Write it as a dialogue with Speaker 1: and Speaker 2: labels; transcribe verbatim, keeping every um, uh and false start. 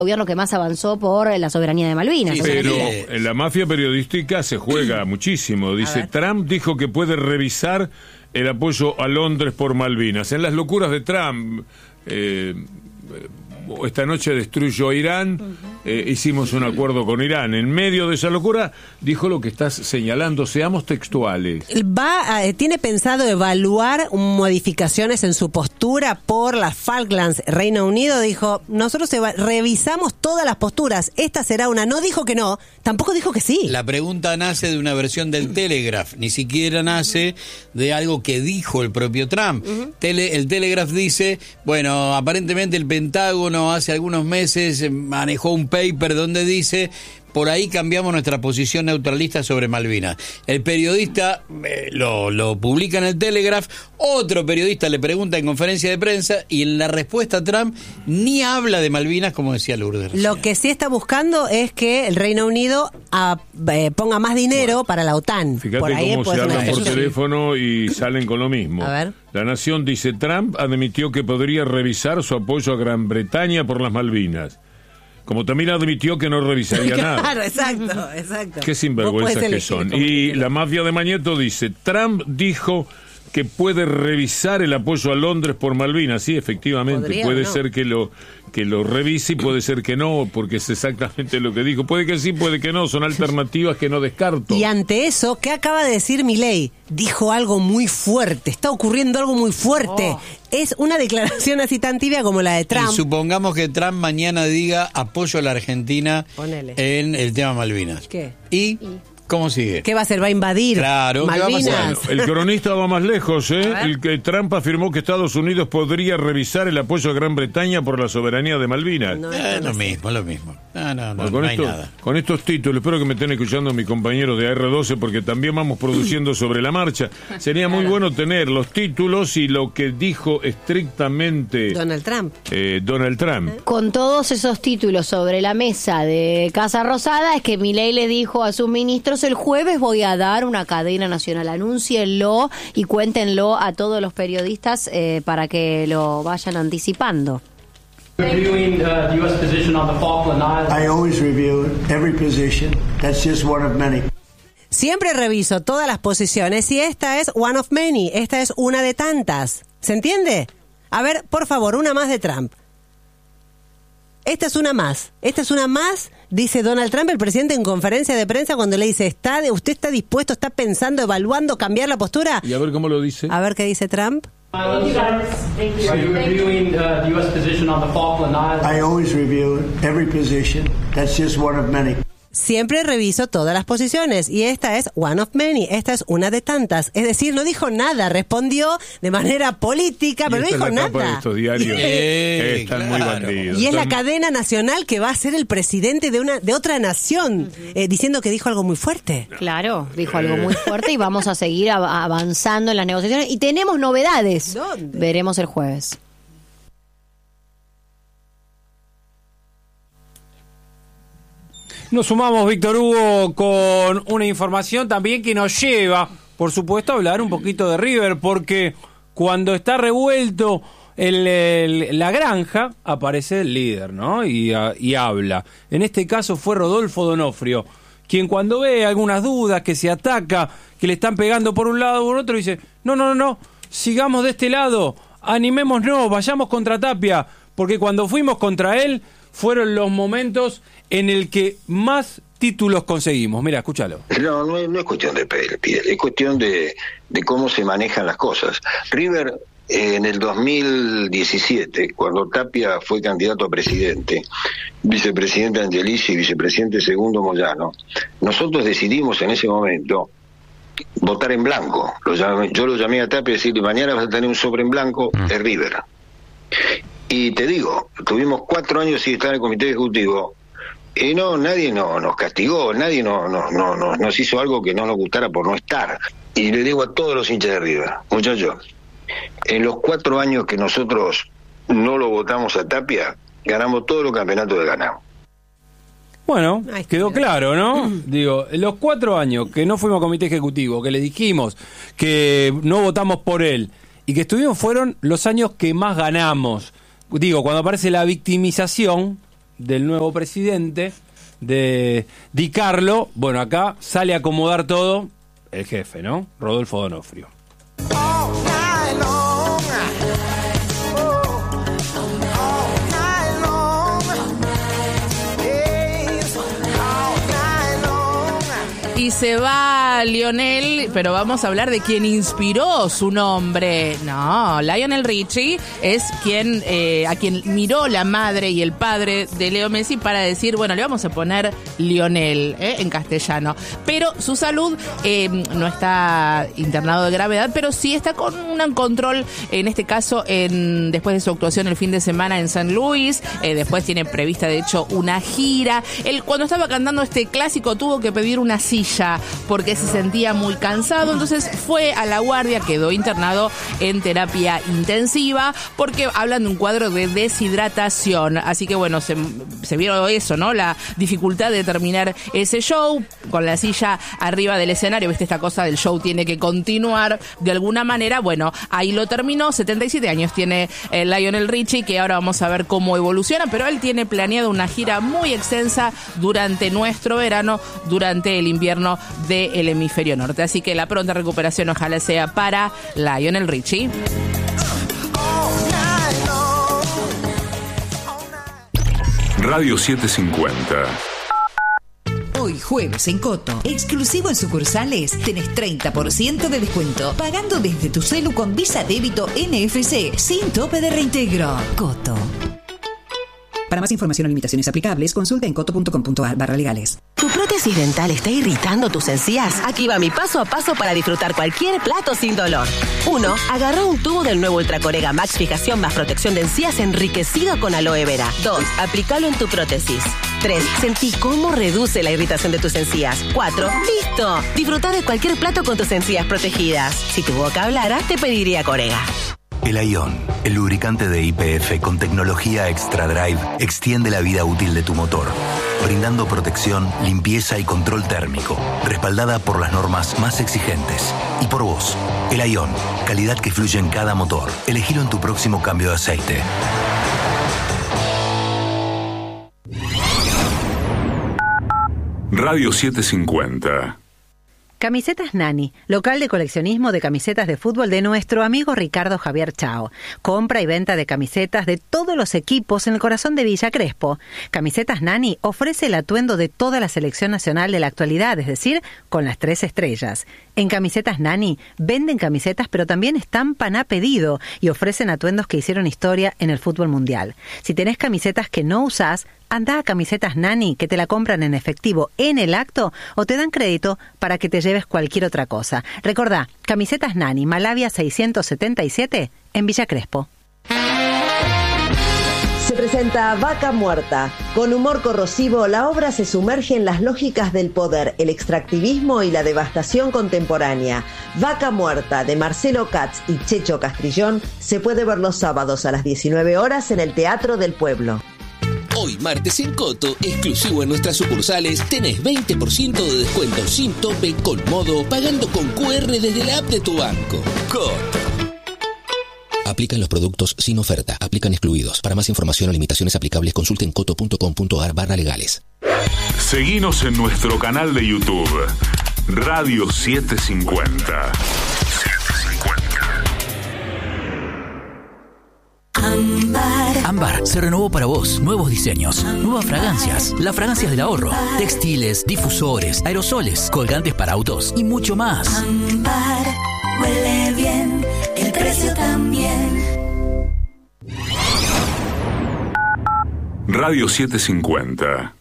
Speaker 1: gobierno que más avanzó por la soberanía de Malvinas.
Speaker 2: Sí, pero en la mafia periodística se juega muchísimo. Dice, Trump dijo que puede revisar el apoyo a Londres por Malvinas. En las locuras de Trump, eh, esta noche destruyó a Irán, eh, hicimos un acuerdo con Irán. En medio de esa locura, dijo lo que estás señalando, seamos textuales.
Speaker 3: Va a, tiene pensado evaluar modificaciones en su postura por las Falklands. Reino Unido dijo, nosotros eva- revisamos todas las posturas, esta será una. No dijo que no, tampoco dijo que sí.
Speaker 4: La pregunta nace de una versión del Telegraph, ni siquiera nace de algo que dijo el propio Trump. Uh-huh. Tele, el Telegraph dice, bueno, aparentemente el Pentágono hace algunos meses manejó un paper donde dice, por ahí cambiamos nuestra posición neutralista sobre Malvinas. El periodista eh, lo, lo publica en el Telegraph, otro periodista le pregunta en conferencia de prensa y en la respuesta Trump ni habla de Malvinas, como decía Lourdes.
Speaker 3: Lo que sí está buscando es que el Reino Unido a, eh, ponga más dinero bueno, para la OTAN.
Speaker 2: Fíjate
Speaker 3: por ahí
Speaker 2: cómo se hablan por teléfono y salen con lo mismo.
Speaker 3: A ver.
Speaker 2: La Nación dice, Trump admitió que podría revisar su apoyo a Gran Bretaña por las Malvinas. Como también admitió que no revisaría
Speaker 3: claro,
Speaker 2: nada.
Speaker 3: Claro, exacto, exacto.
Speaker 2: Qué sinvergüenzas que son. Y la mafia de Mañeto dice, Trump dijo que puede revisar el apoyo a Londres por Malvinas. Sí, efectivamente, Podría, puede no. ser que lo que lo revise y puede ser que no, porque es exactamente lo que dijo. Puede que sí, puede que no, son alternativas que no descarto.
Speaker 3: Y ante eso, ¿qué acaba de decir Milei? Dijo algo muy fuerte, está ocurriendo algo muy fuerte. Oh. Es una declaración así tan tibia como la de Trump.
Speaker 4: Y supongamos que Trump mañana diga apoyo a la Argentina Ponele. en el tema Malvinas.
Speaker 3: ¿Qué?
Speaker 4: ¿Y? ¿Cómo sigue?
Speaker 3: ¿Qué va a hacer? ¿Va a invadir
Speaker 4: claro,
Speaker 3: Malvinas?
Speaker 4: ¿qué va a
Speaker 2: pasar? El cronista va más lejos, ¿eh? El que Trump afirmó que Estados Unidos podría revisar el apoyo a Gran Bretaña por la soberanía de Malvinas.
Speaker 4: No, eh, lo mismo, lo mismo. No, no, no,
Speaker 2: bueno, con
Speaker 4: no
Speaker 2: esto,
Speaker 4: hay nada.
Speaker 2: Con estos títulos, espero que me estén escuchando mis compañeros de A R doce, porque también vamos produciendo sobre la marcha. Sería claro. muy bueno tener los títulos y lo que dijo estrictamente
Speaker 3: Donald Trump.
Speaker 2: Eh, Donald Trump.
Speaker 1: Con todos esos títulos sobre la mesa de Casa Rosada, es que Milei le dijo a sus ministros, el jueves voy a dar una cadena nacional, anúncienlo y cuéntenlo a todos los periodistas eh, para que lo vayan anticipando.
Speaker 5: Reviewing uh, the U S position on the Falkland Islands.
Speaker 6: I always review every position. That's just one of many.
Speaker 3: Siempre reviso todas las posiciones y esta es one of many, esta es una de tantas. ¿Se entiende? A ver, por favor, una más de Trump. Esta es una más, esta es una más, dice Donald Trump, el presidente en conferencia de prensa cuando le dice, ¿está de, ¿usted está dispuesto, está pensando, evaluando cambiar la postura?
Speaker 2: Y a ver cómo lo dice.
Speaker 3: A ver qué dice Trump.
Speaker 5: Are you reviewing uh, the U S position on the Falkland Islands?
Speaker 6: I always review every position. That's just one of many.
Speaker 3: Siempre reviso todas las posiciones y esta es one of many, esta es una de tantas. Es decir, no dijo nada, respondió de manera política, pero no dijo
Speaker 2: es la
Speaker 3: nada.
Speaker 2: De estos diarios
Speaker 4: eh,
Speaker 2: están
Speaker 4: claro.
Speaker 2: muy bandidos.
Speaker 3: Y es
Speaker 2: están...
Speaker 3: la cadena nacional que va a ser el presidente de una de otra nación, uh-huh. eh, diciendo que dijo algo muy fuerte.
Speaker 1: Claro, dijo algo muy fuerte y vamos a seguir av- avanzando en las negociaciones. Y tenemos novedades.
Speaker 3: ¿Dónde?
Speaker 1: Veremos el jueves.
Speaker 7: Nos sumamos, Víctor Hugo, con una información también que nos lleva, por supuesto, a hablar un poquito de River, porque cuando está revuelto el, el, la granja, aparece el líder, ¿no? Y, a, y habla. En este caso fue Rodolfo D'Onofrio, quien cuando ve algunas dudas, que se ataca, que le están pegando por un lado o por otro, dice, no, no, no, no, sigamos de este lado, animémonos, vayamos contra Tapia, porque cuando fuimos contra él, fueron los momentos en el que más títulos conseguimos. Mira, escúchalo.
Speaker 8: No, no es, no es cuestión de pedir, es cuestión de, de cómo se manejan las cosas. River, eh, en el dos mil diecisiete, cuando Tapia fue candidato a presidente, vicepresidente Angelici y vicepresidente segundo Moyano, nosotros decidimos en ese momento votar en blanco. Lo llamé, yo lo llamé a Tapia y decirle, mañana vas a tener un sobre en blanco de River. Y te digo, tuvimos cuatro años sin estar en el comité ejecutivo y no, nadie no, nos castigó, nadie no, no, no, no, nos hizo algo que no nos gustara por no estar. Y le digo a todos los hinchas de River, muchachos, en los cuatro años que nosotros no lo votamos a Tapia, ganamos todos los campeonatos que ganamos.
Speaker 7: Bueno, quedó claro, ¿no? Digo, en los cuatro años que no fuimos a comité ejecutivo, que le dijimos que no votamos por él y que estuvimos, fueron los años que más ganamos. Digo, cuando aparece la victimización, del nuevo presidente, de Di Carlo. Bueno, acá sale a acomodar todo el jefe, ¿no? Rodolfo D'Onofrio.
Speaker 9: Y se va Lionel, pero vamos a hablar de quien inspiró su nombre. No, Lionel Richie es quien eh, a quien miró la madre y el padre de Leo Messi para decir, bueno, le vamos a poner Lionel eh, en castellano. Pero su salud eh, no está internado de gravedad, pero sí está con un control, en este caso, en después de su actuación el fin de semana en San Luis. Eh, después tiene prevista, de hecho, una gira. Él, cuando estaba cantando este clásico, tuvo que pedir una silla porque se sentía muy cansado, entonces fue a la guardia, quedó internado en terapia intensiva porque hablan de un cuadro de deshidratación, así que bueno, se, se vio eso, ¿no? La dificultad de terminar ese show con la silla arriba del escenario, viste, esta cosa del show tiene que continuar de alguna manera. Bueno, ahí lo terminó. Setenta y siete años tiene eh, Lionel Richie, que ahora vamos a ver cómo evoluciona, pero él tiene planeado una gira muy extensa durante nuestro verano, durante el invierno del hemisferio norte. Así que la pronta recuperación ojalá sea para Lionel Richie.
Speaker 10: Radio setecientos cincuenta.
Speaker 11: Hoy jueves en Coto, exclusivo en sucursales, tenés treinta por ciento de descuento pagando desde tu celu con Visa Débito N F C sin tope de reintegro. Coto. Para más información o limitaciones aplicables, consulta en coto punto com punto ar barra legales.
Speaker 12: ¿Tu prótesis dental está irritando tus encías? Aquí va mi paso a paso para disfrutar cualquier plato sin dolor. uno. Agarra un tubo del nuevo Ultracorega Max Fijación más protección de encías enriquecido con aloe vera. dos. Aplícalo en tu prótesis. tres. Sentí cómo reduce la irritación de tus encías. cuatro. ¡Listo! Disfruta de cualquier plato con tus encías protegidas. Si tu boca hablara, te pediría Corega.
Speaker 13: El Ion, el lubricante de Y P F con tecnología Extra Drive, extiende la vida útil de tu motor, brindando protección, limpieza y control térmico, respaldada por las normas más exigentes. Y por vos, el Ion, calidad que fluye en cada motor. Elegilo en tu próximo cambio de aceite.
Speaker 10: Radio setecientos cincuenta.
Speaker 14: Camisetas Nani, local de coleccionismo de camisetas de fútbol de nuestro amigo Ricardo Javier Chao. Compra y venta de camisetas de todos los equipos en el corazón de Villa Crespo. Camisetas Nani ofrece el atuendo de toda la selección nacional de la actualidad, es decir, con las tres estrellas. En Camisetas Nani venden camisetas, pero también estampan a pedido y ofrecen atuendos que hicieron historia en el fútbol mundial. Si tenés camisetas que no usás, anda a Camisetas Nani, que te la compran en efectivo en el acto o te dan crédito para que te lleves cualquier otra cosa. Recordá, Camisetas Nani, Malavia seiscientos setenta y siete, en Villa Crespo.
Speaker 15: Se presenta Vaca Muerta. Con humor corrosivo, la obra se sumerge en las lógicas del poder, el extractivismo y la devastación contemporánea. Vaca Muerta, de Marcelo Katz y Checho Castrillón, se puede ver los sábados a las diecinueve horas en el Teatro del Pueblo.
Speaker 16: Hoy martes en Coto, exclusivo en nuestras sucursales, tenés veinte por ciento de descuento sin tope con modo, pagando con Q R desde la app de tu banco. Coto. Aplican los productos sin oferta. Aplican excluidos. Para más información o limitaciones aplicables, consulten coto punto com punto ar barra legales.
Speaker 10: Seguinos en nuestro canal de YouTube, Radio setecientos cincuenta.
Speaker 11: Ámbar.
Speaker 17: Ámbar se renovó para vos. Nuevos diseños, nuevas fragancias, las fragancias del ahorro, textiles, difusores, aerosoles, colgantes para autos y mucho más.
Speaker 11: Ámbar huele bien, el precio también.
Speaker 10: Radio setecientos cincuenta.